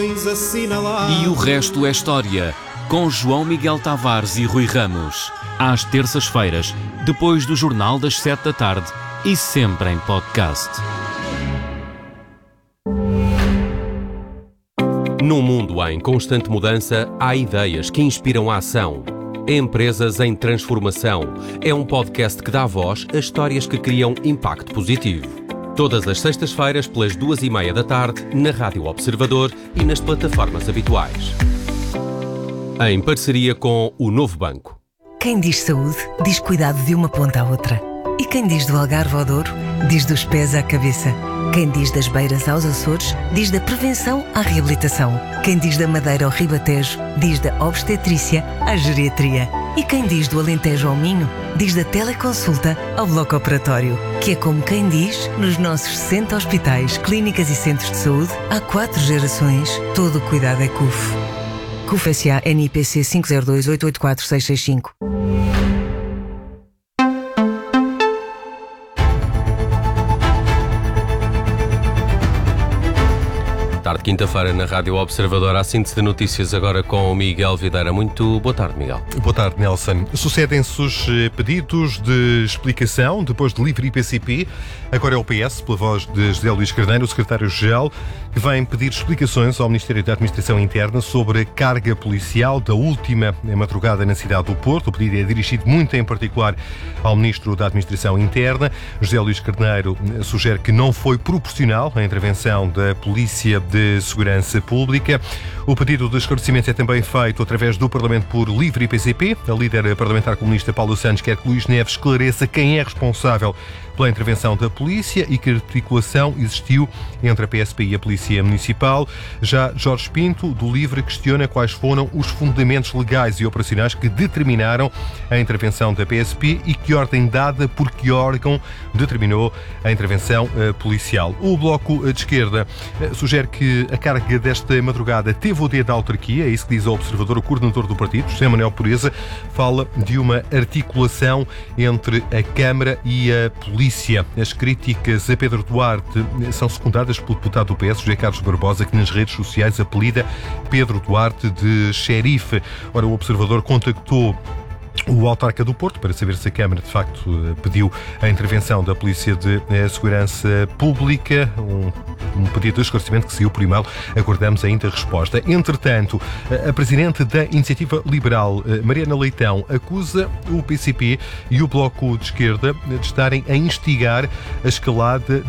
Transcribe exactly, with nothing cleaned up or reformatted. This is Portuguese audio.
tens assinalado. E o resto é história, com João Miguel Tavares e Rui Ramos. Às terças-feiras, depois do Jornal das Sete da Tarde e sempre em podcast. Num mundo em constante mudança, há ideias que inspiram a ação. Empresas em Transformação é um podcast que dá voz a histórias que criam impacto positivo. Todas as sextas-feiras, pelas duas e meia da tarde, na Rádio Observador e nas plataformas habituais. Em parceria com o Novo Banco. Quem diz saúde, diz cuidado de uma ponta à outra. E quem diz do Algarve ao Douro, diz dos pés à cabeça. Quem diz das Beiras aos Açores, diz da prevenção à reabilitação. Quem diz da Madeira ao Ribatejo, diz da obstetrícia à geriatria. E quem diz do Alentejo ao Minho, diz da teleconsulta ao bloco operatório. Que é como quem diz, nos nossos sessenta hospitais, clínicas e centros de saúde, há quatro gerações, todo o cuidado é C U F. C U F S A N I P C cinco zero dois oito oito quatro seis seis cinco. Tarde, quinta-feira, na Rádio Observador, a síntese de notícias agora com o Miguel Videira. Muito boa tarde, Miguel. Boa tarde, Nelson. Sucedem-se os pedidos de explicação depois de livre I P C P. Agora é o P S, pela voz de José Luís Carneiro, o secretário-geral, que vem pedir explicações ao Ministério da Administração Interna sobre a carga policial da última madrugada na cidade do Porto. O pedido é dirigido muito em particular ao Ministro da Administração Interna. José Luís Carneiro sugere que não foi proporcional a intervenção da Polícia de Segurança Pública. O pedido de esclarecimento é também feito através do Parlamento por livre I P C P. A líder parlamentar comunista Paula Santos quer que Luís Neves esclareça quem é responsável pela intervenção da polícia e que articulação existiu entre a P S P e a Polícia Municipal. Já Jorge Pinto, do LIVRE, questiona quais foram os fundamentos legais e operacionais que determinaram a intervenção da P S P e que ordem dada por que órgão determinou a intervenção uh, policial. O Bloco de Esquerda uh, sugere que a carga desta madrugada teve o dedo da autarquia, é isso que diz ao Observador o coordenador do partido, José Manuel Pureza, fala de uma articulação entre a Câmara e a Polícia. As críticas a Pedro Duarte são secundadas pelo deputado do P S, José Carlos Barbosa, que nas redes sociais apelida Pedro Duarte de xerife. Ora, o Observador contactou o autarca do Porto para saber se a Câmara de facto pediu a intervenção da Polícia de Segurança Pública. Um, um pedido de esclarecimento que saiu por e-mail. Aguardamos ainda a resposta. Entretanto, a Presidente da Iniciativa Liberal, Mariana Leitão, acusa o P C P e o Bloco de Esquerda de estarem a instigar a escalada